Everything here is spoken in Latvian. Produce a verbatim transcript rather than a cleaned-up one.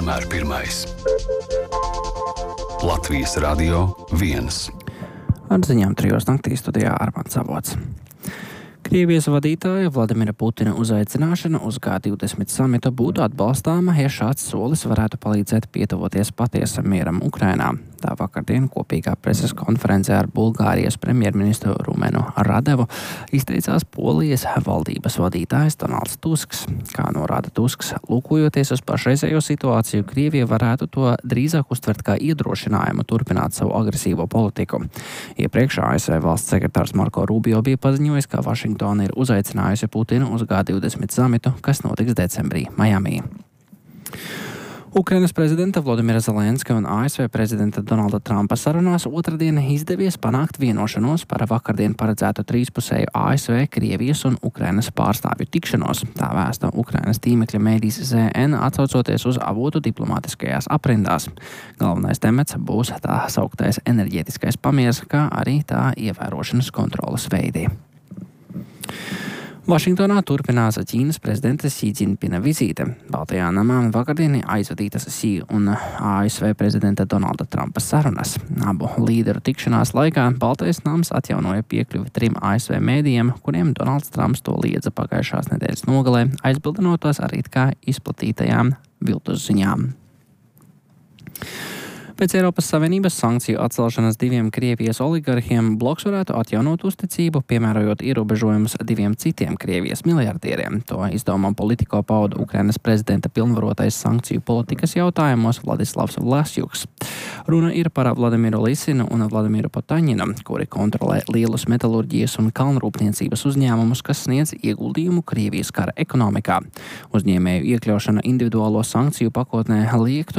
vienmēr pirmais. Latvijas Radio viens. Ar ziņām trijos naktī studijā Armands Avots. Krievijas vadītāja Vladimira Putina uzaicināšana uz G divdesmit samitu būtu atbalstāma, ja šāds solis varētu palīdzēt pietuvoties patiesam mieram Ukrainā. Tā vakardien kopīgā preses konferencē ar Bulgārijas premjerministru Rumenu Radevu izteicās Polijas valdības vadītājs Donalds Tusks. Kā norāda Tusks, lūkojoties uz pašreizējo situāciju, Krievija varētu to drīzāk uztvert kā iedrošinājumu turpināt savu agresīvo politiku. Iepriekš A S V valsts sekretārs Marko Rubio bija paziņojis, ka Vašingtona ir uzaicinājusi Putinu uz G divdesmit samitu, kas notiks decembrī Majamī. Ukrainas prezidenta Vladimira Zelenska un A S V prezidenta Donalda Trumpa sarunās otrdien izdevies panākt vienošanos par vakardien paredzētu trīspusēju A S V, Krievijas un Ukrainas pārstāvju tikšanos. Tā vēsta Ukrainas tīmekļa mēdījis Z N, atsaucoties uz avotu diplomātiskajās aprindās. Galvenais temats būs tā sauktais enerģētiskais pamiers, kā arī tā ievērošanas kontrolas veidi. Vašingtonā turpinās Ķīnas prezidenta Xi Jinpinga vizīte. Baltajā namā vakardien aizvadītas Xi un A S V prezidenta Donalda Trumpa sarunas. Abu līderu tikšanās laikā Baltais nams atjaunoja piekļuvi trim A S V mēdījiem, kuriem Donalds Trumps to liedza pagājušās nedēļas nogalē, aizbildinotos ar it kā izplatītajām viltus ziņām. Pēc Eiropas Savienības sankciju atcelšanas diviem Krievijas oligarhiem bloks varētu atjaunot uzticību, piemērojot ierobežojumus diviem citiem Krievijas miljardieriem. To izdevumam Politico pauda Ukrainas prezidenta pilnvarotais sankciju politikas jautājumos Vladislavs Vlasjuks. Runa ir par Vladimiru Lisinu un Vladimiru Potaņinu, kuri kontrolē lielus metalurģijas un kalnrūpniecības uzņēmumus, kas sniedz ieguldījumu Krievijas kara ekonomikā. Uzņēmēju iekļaušana individuālo sankciju pakotnē liektu